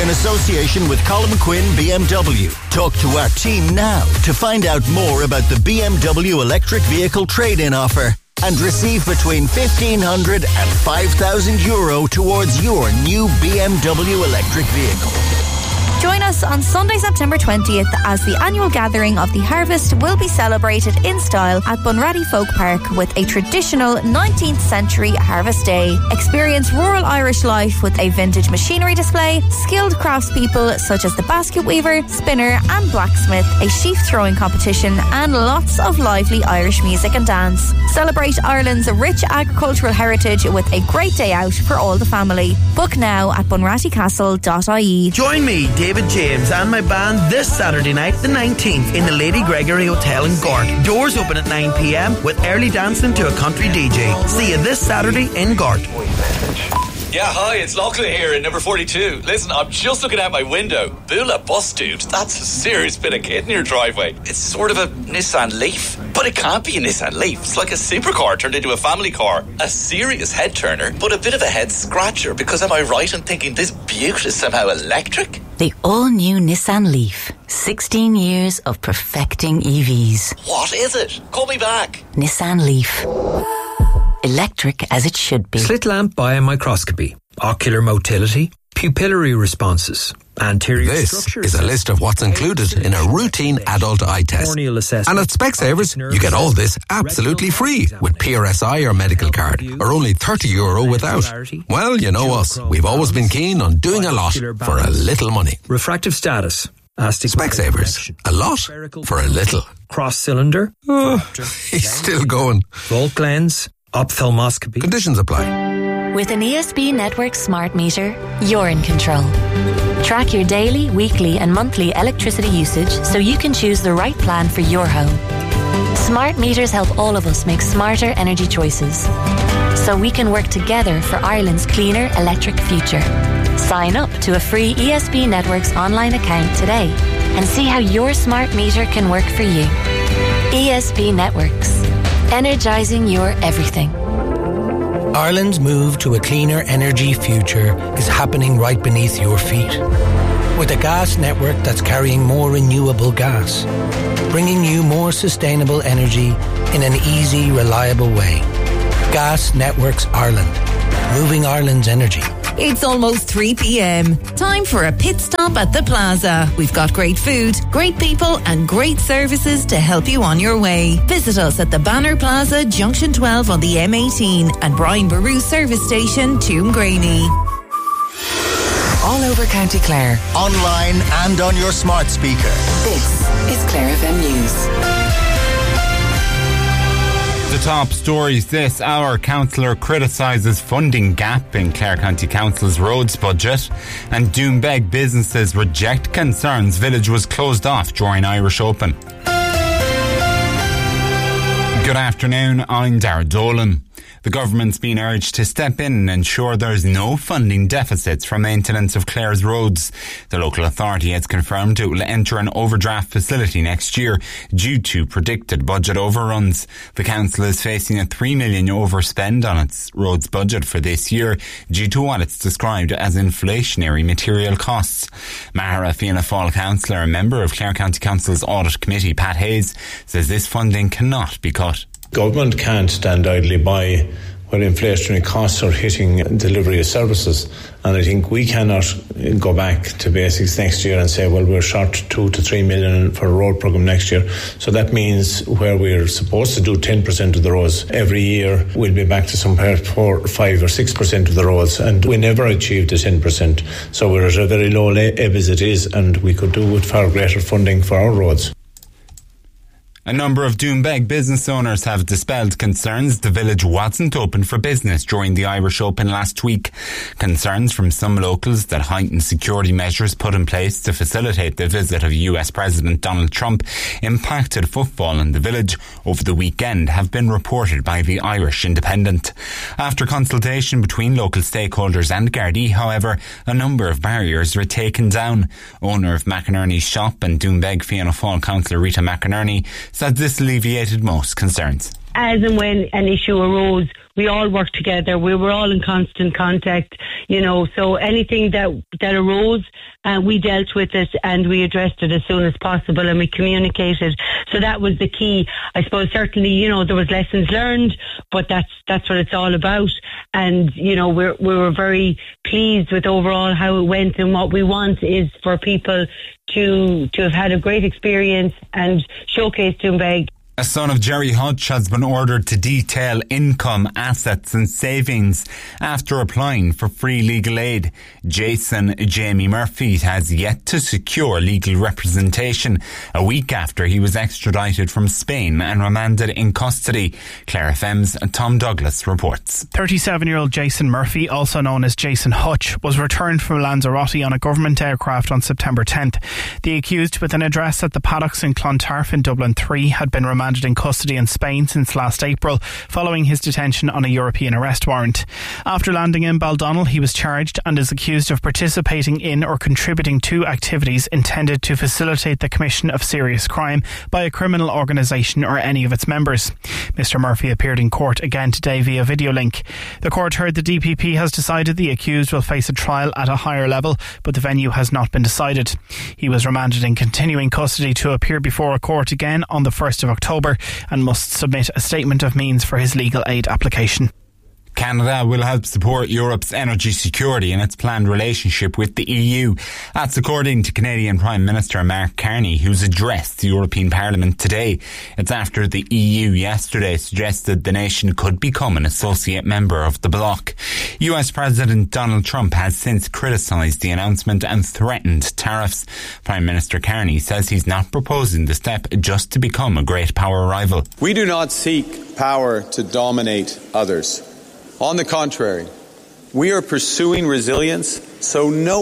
in association with Colin Quinn BMW. Talk to our team now to find out more about the BMW electric vehicle trade-in offer and receive between €1,500 and €5,000 towards your new BMW electric vehicle. Join us on Sunday, September 20th as the annual gathering of the harvest will be celebrated in style at Bunratty Folk Park with a traditional 19th century Harvest Day. Experience rural Irish life with a vintage machinery display, skilled craftspeople such as the basket weaver, spinner and blacksmith, a sheaf throwing competition and lots of lively Irish music and dance. Celebrate Ireland's rich agricultural heritage with a great day out for all the family. Book now at bunrattycastle.ie. Join me, David James, and my band this Saturday night, the 19th, in the Lady Gregory Hotel in Gort. Doors open at 9 p.m. with early dancing to a country DJ. See you this Saturday in Gort. Yeah, hi, it's Lachlan here in number 42. Listen, I'm just looking out my window. Bula bus, dude. That's a serious bit of kit in your driveway. It's sort of a Nissan Leaf. But it can't be a Nissan Leaf. It's like a supercar turned into a family car. A serious head turner, but a bit of a head scratcher. Because am I right in thinking this beaut is somehow electric? The all-new Nissan Leaf. 16 years of perfecting EVs. What is it? Call me back. Nissan Leaf. Electric as it should be. Slit lamp biomicroscopy, ocular motility, pupillary responses, anterior this structure. This is a list of what's included in a routine adult eye test. And at Specsavers, you get all this absolutely free with PRSI or medical card, or only €30 without. Well, you know us. We've always been keen on doing a lot for a little money. Refractive status. Specsavers. A lot for a little. Cross cylinder. He's still going. Volt lens. Ophthalmoscopy. Conditions apply. With an ESB Network smart meter, you're in control. Track your daily, weekly and monthly electricity usage so you can choose the right plan for your home. Smart meters help all of us make smarter energy choices so we can work together for Ireland's cleaner electric future. Sign up to a free ESB Networks online account today and see how your smart meter can work for you. ESB Networks. Energising your everything. Ireland's move to a cleaner energy future is happening right beneath your feet. With a gas network that's carrying more renewable gas, bringing you more sustainable energy in an easy, reliable way. Gas Networks Ireland. Moving Ireland's energy. It's almost 3 p.m. Time for a pit stop at the Plaza. We've got great food, great people and great services to help you on your way. Visit us at the Banner Plaza, Junction 12 on the M18 and Brian Boru Service Station, Toomgraney. All over County Clare. Online and on your smart speaker. This is Clare FM News. The top stories this hour: councillor criticises funding gap in Clare County Council's roads budget, and Doombeg businesses reject concerns village was closed off during Irish Open. Good afternoon, I'm Darragh Dolan. The government's been urged to step in and ensure there's no funding deficits for maintenance of Clare's roads. The local authority has confirmed it will enter an overdraft facility next year due to predicted budget overruns. The council is facing a $3 million overspend on its roads budget for this year due to what it's described as inflationary material costs. Mahara Fianna Fáil councillor and member of Clare County Council's Audit Committee, Pat Hayes, says this funding cannot be cut. Government can't stand idly by when inflationary costs are hitting delivery of services, and I think we cannot go back to basics next year and say, well, we're short 2 to 3 million for a road programme next year. So that means where we're supposed to do 10% of the roads every year, we'll be back to somewhere 4, 5 or 6% of the roads, and we never achieved the 10%. So we're at a very low ebb as it is, and we could do with far greater funding for our roads. A number of Doombeg business owners have dispelled concerns the village wasn't open for business during the Irish Open last week. Concerns from some locals that heightened security measures put in place to facilitate the visit of US President Donald Trump impacted footfall in the village over the weekend have been reported by the Irish Independent. After consultation between local stakeholders and Gardaí, however, a number of barriers were taken down. Owner of McInerney's shop and Doombeg Fianna Fáil councillor Rita McInerney said this alleviated most concerns. As and when an issue arose, we all worked together. We were all in constant contact, so anything that arose, we dealt with it and we addressed it as soon as possible, and we communicated. So that was the key. I suppose certainly, there was lessons learned, but that's what it's all about. And, we were very pleased with overall how it went, and what we want is for people to have had a great experience and showcase Doonbeg. A son of Jerry Hutch has been ordered to detail income, assets and savings after applying for free legal aid. Jason Jamie Murphy has yet to secure legal representation a week after he was extradited from Spain and remanded in custody. Clare FM's Tom Douglas reports. 37-year-old Jason Murphy, also known as Jason Hutch, was returned from Lanzarote on a government aircraft on September 10th. The accused, with an address at the Paddocks in Clontarf in Dublin 3, had been remanded in custody in Spain since last April, following his detention on a European arrest warrant. After landing in Baldonnel, he was charged and is accused of participating in or contributing to activities intended to facilitate the commission of serious crime by a criminal organisation or any of its members. Mr Murphy appeared in court again today via video link. The court heard the DPP has decided the accused will face a trial at a higher level, but the venue has not been decided. He was remanded in continuing custody to appear before a court again on the 1st of October and must submit a statement of means for his legal aid application. Canada will help support Europe's energy security in its planned relationship with the EU. That's according to Canadian Prime Minister Mark Carney, who's addressed the European Parliament today. It's after the EU yesterday suggested the nation could become an associate member of the bloc. US President Donald Trump has since criticised the announcement and threatened tariffs. Prime Minister Carney says he's not proposing the step just to become a great power rival. We do not seek power to dominate others. On the contrary, we are pursuing resilience so no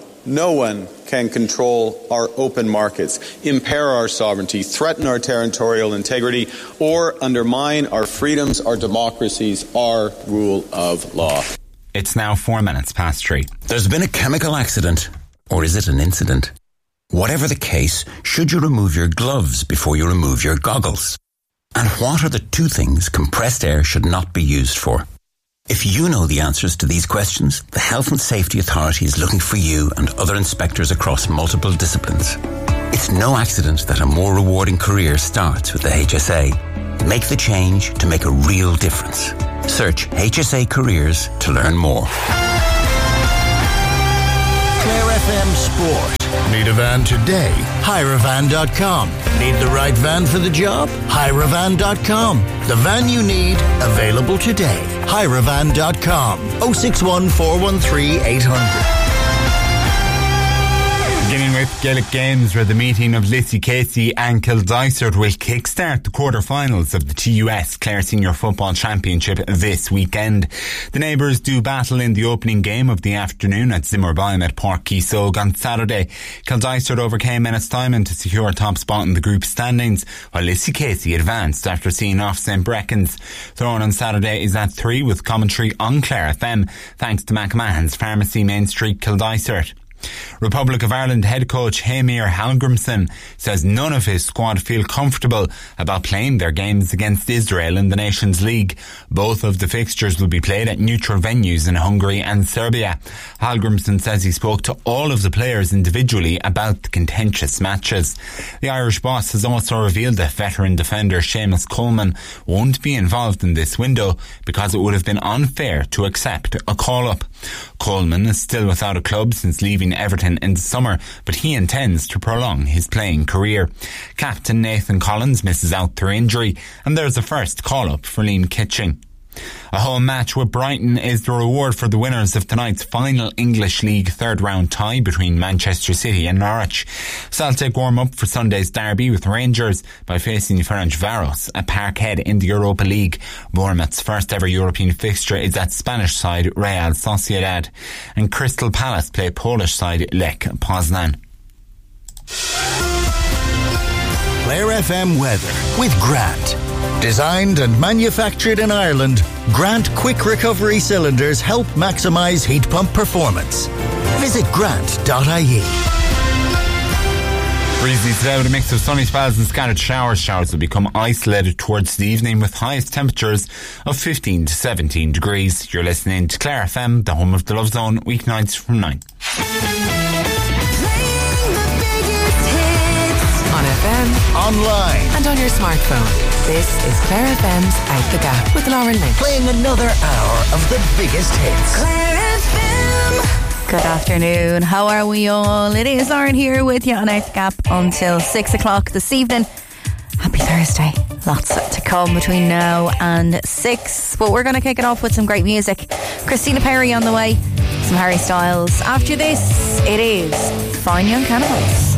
one can control our open markets, impair our sovereignty, threaten our territorial integrity, or undermine our freedoms, our democracies, our rule of law. It's now 3:04. There's been a chemical accident. Or is it an incident? Whatever the case, should you remove your gloves before you remove your goggles? And what are the two things compressed air should not be used for? If you know the answers to these questions, the Health and Safety Authority is looking for you and other inspectors across multiple disciplines. It's no accident that a more rewarding career starts with the HSA. Make the change to make a real difference. Search HSA Careers to learn more. Clare FM Sport. Need a van today? HireAvan.com. Need the right van for the job? HireAvan.com. The van you need, available today. HireAvan.com. 061 413 800. Beginning with Gaelic Games, where the meeting of Lissy Casey and Kildysart will kickstart the quarter-finals of the TUS Clare Senior Football Championship this weekend. The neighbours do battle in the opening game of the afternoon at Zimmerbeim at Páirc Keysog on Saturday. Kildysart overcame Ennistimon to secure a top spot in the group standings, while Lissy Casey advanced after seeing off St Brecons. Thrown on Saturday is at 3 with commentary on Clare FM, thanks to McMahon's Pharmacy Main Street Kildysart. Republic of Ireland head coach Heimir Hallgrimsson says none of his squad feel comfortable about playing their games against Israel in the Nations League. Both of the fixtures will be played at neutral venues in Hungary and Serbia. Hallgrimsson says he spoke to all of the players individually about the contentious matches. The Irish boss has also revealed that veteran defender Seamus Coleman won't be involved in this window because it would have been unfair to accept a call-up. Coleman is still without a club since leaving Everton in the summer, but he intends to prolong his playing career. Captain Nathan Collins misses out through injury, and there's a first call-up for Liam Kitching. A home match with Brighton is the reward for the winners of tonight's final English League third-round tie between Manchester City and Norwich. Celtic warm up for Sunday's derby with Rangers by facing Ferencváros at Parkhead in the Europa League. Bournemouth's first ever European fixture is at Spanish side Real Sociedad, and Crystal Palace play Polish side Lech Poznan. Clare FM weather with Grant. Designed and manufactured in Ireland, Grant Quick Recovery Cylinders help maximise heat pump performance. Visit grant.ie. Breezy today with a mix of sunny spells and scattered showers. Showers will become isolated towards the evening with highest temperatures of 15 to 17 degrees. You're listening to Clare FM, the home of the Love Zone, weeknights from 9. On FM, online, and on your smartphone. This is Clare FM's Out the Gap with Lauren Lynch. Playing another hour of the biggest hits. Clare FM. Good afternoon. How are we all? It is Lauren here with you on Out the Gap until 6 o'clock this evening. Happy Thursday. Lots to come between now and 6. But we're going to kick it off with some great music. Christina Perri on the way. Some Harry Styles. After this, it is Fine Young Cannibals.